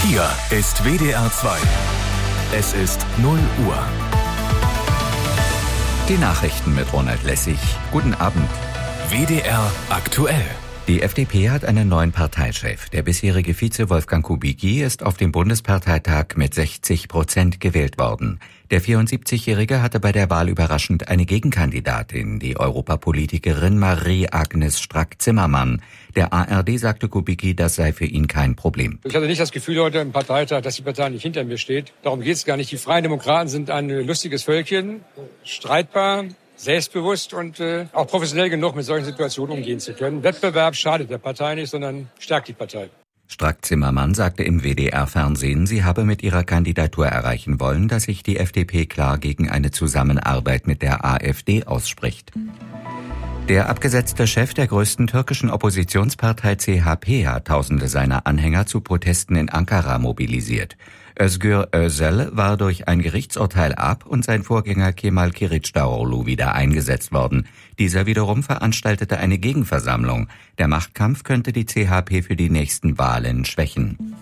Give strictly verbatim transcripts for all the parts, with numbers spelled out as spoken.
Hier ist W D R zwei. Es ist null Uhr. Die Nachrichten mit Ronald Lessig. Guten Abend. W D R aktuell. Die F D P hat einen neuen Parteichef. Der bisherige Vize Wolfgang Kubicki ist auf dem Bundesparteitag mit sechzig Prozent gewählt worden. Der vierundsiebzigjährige hatte bei der Wahl überraschend eine Gegenkandidatin, die Europapolitikerin Marie-Agnes Strack-Zimmermann. Der A R D sagte Kubicki, das sei für ihn kein Problem. Ich hatte nicht das Gefühl heute im Parteitag, dass die Partei nicht hinter mir steht. Darum geht es gar nicht. Die Freien Demokraten sind ein lustiges Völkchen, streitbar, selbstbewusst und äh, auch professionell genug, mit solchen Situationen umgehen zu können. Wettbewerb schadet der Partei nicht, sondern stärkt die Partei. Strack-Zimmermann sagte im W D R-Fernsehen, sie habe mit ihrer Kandidatur erreichen wollen, dass sich die F D P klar gegen eine Zusammenarbeit mit der AfD ausspricht. Der abgesetzte Chef der größten türkischen Oppositionspartei C H P hat Tausende seiner Anhänger zu Protesten in Ankara mobilisiert. Özgür Özel war durch ein Gerichtsurteil ab und sein Vorgänger Kemal Kılıçdaroğlu wieder eingesetzt worden. Dieser wiederum veranstaltete eine Gegenversammlung. Der Machtkampf könnte die C H P für die nächsten Wahlen schwächen.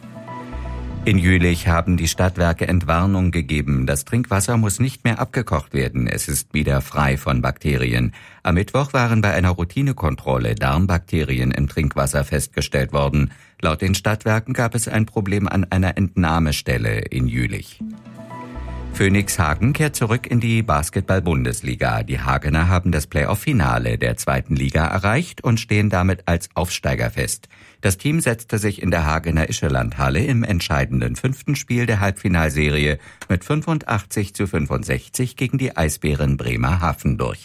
In Jülich haben die Stadtwerke Entwarnung gegeben. Das Trinkwasser muss nicht mehr abgekocht werden. Es ist wieder frei von Bakterien. Am Mittwoch waren bei einer Routinekontrolle Darmbakterien im Trinkwasser festgestellt worden. Laut den Stadtwerken gab es ein Problem an einer Entnahmestelle in Jülich. Phoenix Hagen kehrt zurück in die Basketball-Bundesliga. Die Hagener haben das Playoff-Finale der zweiten Liga erreicht und stehen damit als Aufsteiger fest. Das Team setzte sich in der Hagener Ischelandhalle im entscheidenden fünften Spiel der Halbfinalserie mit fünfundachtzig zu fünfundsechzig gegen die Eisbären Bremerhaven durch.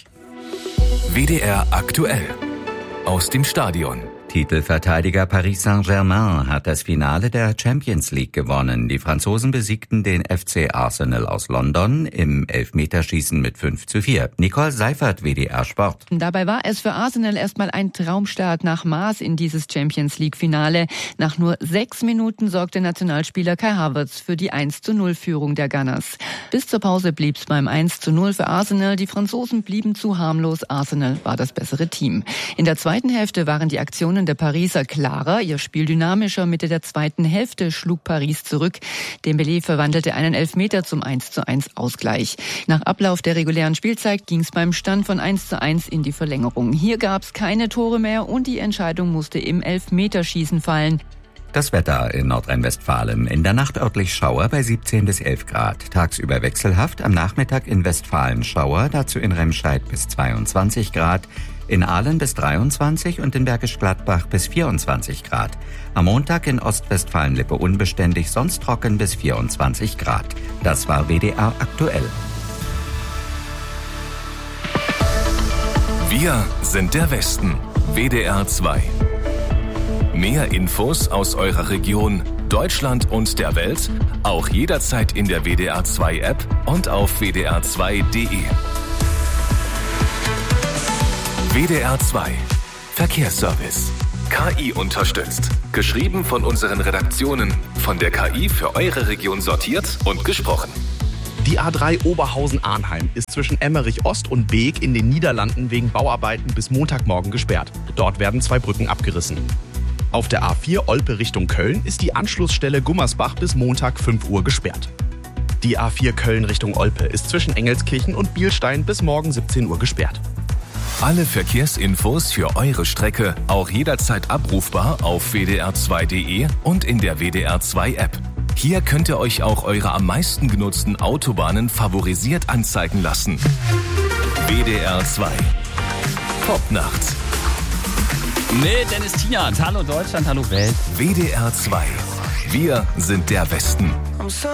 W D R aktuell. Aus dem Stadion. Titelverteidiger Paris Saint-Germain hat das Finale der Champions League gewonnen. Die Franzosen besiegten den F C Arsenal aus London im Elfmeterschießen mit fünf zu vier. Nicole Seifert, W D R Sport. Dabei war es für Arsenal erstmal ein Traumstart nach Maß in dieses Champions League Finale. Nach nur sechs Minuten sorgte Nationalspieler Kai Havertz für die eins zu null Führung der Gunners. Bis zur Pause blieb es beim eins zu null für Arsenal. Die Franzosen blieben zu harmlos. Arsenal war das bessere Team. In der zweiten Hälfte waren die Aktionen der Pariser klarer, ihr Spiel dynamischer. Mitte der zweiten Hälfte schlug Paris zurück. Dembélé verwandelte einen Elfmeter zum eins zu eins Ausgleich. Nach Ablauf der regulären Spielzeit ging es beim Stand von eins zu eins in die Verlängerung. Hier gab es keine Tore mehr und die Entscheidung musste im Elfmeterschießen fallen. Das Wetter in Nordrhein-Westfalen. In der Nacht örtlich Schauer bei siebzehn bis elf Grad. Tagsüber wechselhaft, am Nachmittag in Westfalen Schauer, dazu in Remscheid bis zweiundzwanzig Grad. In Aalen bis dreiundzwanzig und in Bergisch Gladbach bis vierundzwanzig Grad. Am Montag in Ostwestfalen-Lippe unbeständig, sonst trocken bis vierundzwanzig Grad. Das war W D R aktuell. Wir sind der Westen. W D R zwei. Mehr Infos aus eurer Region, Deutschland und der Welt, auch jederzeit in der W D R zwei App und auf w d r zwei punkt d e. W D R zwei. Verkehrsservice. K I unterstützt. Geschrieben von unseren Redaktionen. Von der K I für eure Region sortiert und gesprochen. Die A drei Oberhausen-Arnheim ist zwischen Emmerich Ost und Beek in den Niederlanden wegen Bauarbeiten bis Montagmorgen gesperrt. Dort werden zwei Brücken abgerissen. Auf der A vier Olpe Richtung Köln ist die Anschlussstelle Gummersbach bis Montag fünf Uhr gesperrt. Die A vier Köln Richtung Olpe ist zwischen Engelskirchen und Bielstein bis morgen siebzehn Uhr gesperrt. Alle Verkehrsinfos für eure Strecke auch jederzeit abrufbar auf w d r zwei punkt d e und in der W D R zwei App. Hier könnt ihr euch auch eure am meisten genutzten Autobahnen favorisiert anzeigen lassen. W D R zwei. Popnacht. Mit Dennis Tian. Hallo Deutschland, hallo Welt. W D R zwei. Wir sind der Westen.